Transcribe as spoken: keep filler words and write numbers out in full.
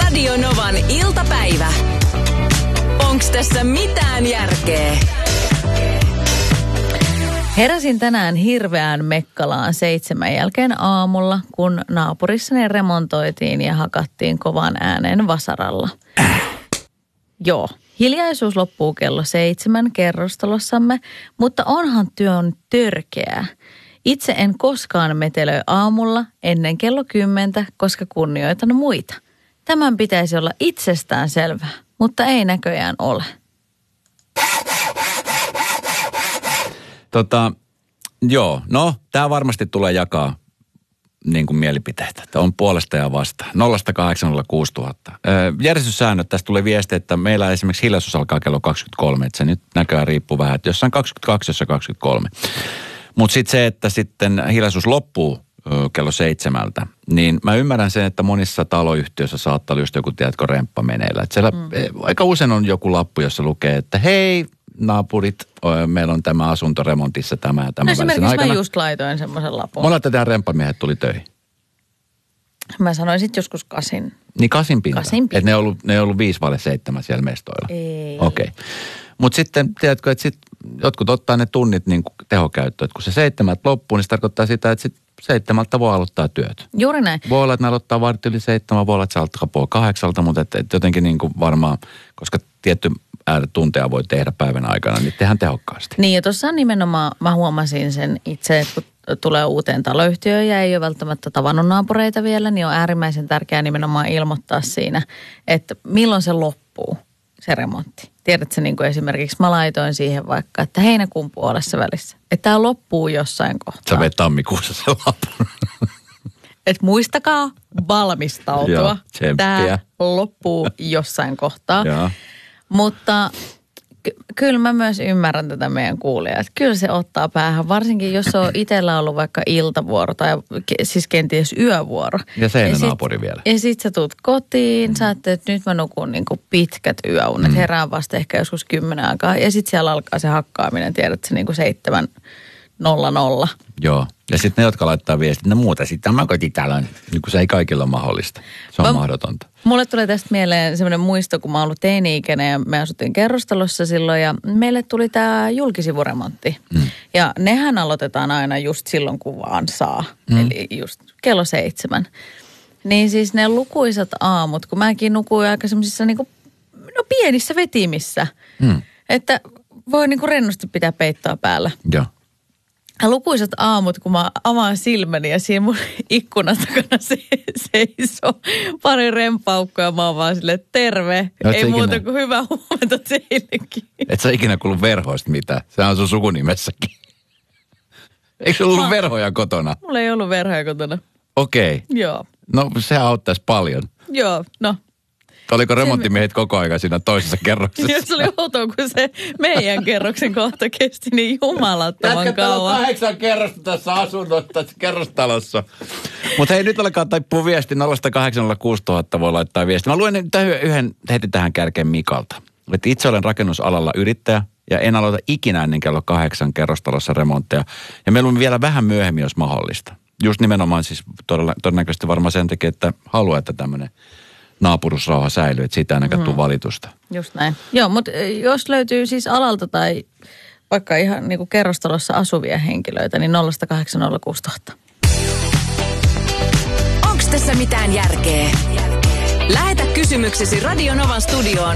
Radio Novan iltapäivä. Onks tässä mitään järkeä? Heräsin tänään hirveään mekkalaan seitsemän jälkeen aamulla, kun naapurissani remontoitiin ja hakattiin kovan ääneen vasaralla. Äh. Joo, hiljaisuus loppuu kello seitsemän kerrostalossamme, mutta onhan työ on törkeää. Itse en koskaan metelöi aamulla ennen kello kymmentä, koska kunnioitan muita. Tämän pitäisi olla itsestään selvää, mutta ei näköjään ole. Tota, joo, no, tämä varmasti tulee jakaa niin kuin mielipiteitä. Tämä on puolesta ja vasta. nolla kahdeksan nolla kuusi nolla nolla nolla. Järjestyssäännöt, tästä tulee viesti, että meillä esimerkiksi hiljaisuus alkaa kello kaksikymmentäkolme, että se nyt näköjään riippuu vähän, että jossain kaksikymmentäkaksi, jossain kaksikymmentäkolme. Mutta sitten se, että sitten hiljaisuus loppuu ö, kello seitsemältä, niin mä ymmärrän sen, että monissa taloyhtiöissä saattaa olla just joku, tiedätkö, remppa meneillä. Että siellä mm. aika usein on joku lappu, jossa lukee, että hei, naapurit, meillä on tämä asunto remontissa tämä ja tämä. No esimerkiksi mä just laitoin semmoisen lapun. Molemmat tehdään remppamiehet tuli töihin. Mä sanoin sit joskus kasin. Niin kasin pinta. Kasin pinta. Että ne on ollut, ne on ollut viisi vaille seitsemän siellä mestoilla. Ei. Okei. Okay. Mutta sitten, tiedätkö, että sit jotkut ottaa ne tunnit niin kuin tehokäyttöön. Että kun se seitsemät loppuu, niin se tarkoittaa sitä, että sit seitsemältä voi aloittaa työt. Juuri näin. Voi olla, että ne aloittaa vartti yli seitsemän, voi olla, että se aloittaa puoli kahdeksalta, mutta et, et jotenkin niin kuin varmaan, koska tietty tunteja voi tehdä päivän aikana, niin tehdään tehokkaasti. Niin ja tuossa nimenomaan mä huomasin sen itse, että kun tulee uuteen taloyhtiöön ja ei ole välttämättä tavannut naapureita vielä, niin on äärimmäisen tärkeää nimenomaan ilmoittaa siinä, että milloin se loppuu, se remontti. Tiedätkö, niin kuin esimerkiksi mä laitoin siihen vaikka, että heinäkuun puolessa välissä. Että tämä loppuu jossain kohtaa. Sä veit tammikuussa se lapun. Että muistakaa valmistautua. Joo, tämä loppuu jossain kohtaa. Joo. Mutta ky- kyllä mä myös ymmärrän tätä meidän kuulijaa. Että kyllä se ottaa päähän, varsinkin jos on itsellä ollut vaikka iltavuoro tai ke- siis kenties yövuoro. Ja seinänaapuri vielä. Ja sit sä tuut kotiin, mm. sä ajattelet, että nyt mä nukun niinku pitkät yöunet, mm. herään vasta ehkä joskus kymmenen aikaa. Ja sit siellä alkaa se hakkaaminen, tiedätkö, niinku seitsemän nolla nolla. Joo. Ja sitten ne, jotka laittaa viestit, no muuta sitten mä kotitalon, niin kun se ei kaikilla ole mahdollista. Se on mä, mahdotonta. Mulle tulee tästä mieleen semmoinen muisto, kun mä oon ollut teini-ikäinen ja me asuttiin kerrostalossa silloin ja meille tuli tää julkisivuremontti. Mm. Ja nehän aloitetaan aina just silloin, kun vaan saa. Mm. Eli just kello seitsemän. Niin siis ne lukuisat aamut, kun mäkin nukuin aika semmoisissa niinku, no pienissä vetimissä. Mm. Että voi niinku rennosti pitää peittoa päällä. Joo. Ja lukuisat aamut, kun mä avaan silmäni ja siinä mun ikkunan takana se, seisoo pari rempaukkoa ja mä oon vaan silleen, terve. No, ei ikinä... muuta kuin hyvää huomenta teillekin. Et sä ikinä kuullut verhoista mitään? Sehän on sun sukunimessäkin. Eikö sulla ollut mä... verhoja kotona? Mulla ei ollut verhoja kotona. Okei. Okay. Joo. No sehän auttaisi paljon. Joo, no. Oliko remonttimiehet koko ajan siinä toisessa kerroksessa? Joo, se oli outoa, kun se meidän kerroksen kohta kesti niin jumalattoman kauan. Jätkä, kahdeksan kerrosta tässä asunnossa, tässä kerrostalossa. Mutta hei, nyt alkaa taipua viesti. nolla kahdeksan nolla kuusi nolla nolla nolla voi laittaa viesti. Mä luen yhden heti tähän kärkeen Mikalta. Että itse olen rakennusalalla yrittäjä ja en aloita ikinä ennen kello kahdeksan kerrostalossa remontteja. Ja meillä on vielä vähän myöhemmin, jos mahdollista. Just nimenomaan siis todella, todennäköisesti varmaan sen takia, että haluaa, että tämmöinen naapurusrauha säilyy, että siitä ainakaan tuu valitusta. Just näin. Joo, mutta jos löytyy siis alalta tai vaikka ihan niin kuin kerrostalossa asuvia henkilöitä, niin nolla kahdeksan nolla kuusi nolla nolla nolla. Onks tässä mitään järkeä? Lähetä kysymyksesi Radio Novan studioon